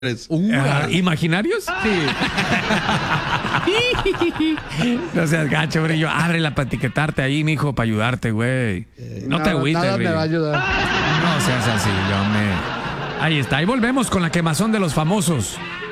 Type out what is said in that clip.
¿Imaginarios? Sí. No seas gacho, Brillo. Ábrela para etiquetarte ahí, mijo, para ayudarte, güey. No te agüites, Nada me Brillo. va a ayudar. No seas así, hombre. Ahí está. Ahí volvemos con la quemazón de los famosos.